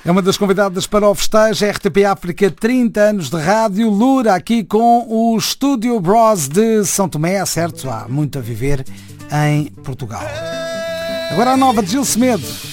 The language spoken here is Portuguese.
É uma das convidadas para o festejo RTP África 30 anos de rádio. Lura aqui com o Estúdio Bros de São Tomé, certo? Há muito a viver em Portugal. Agora a nova de Gil Semedo.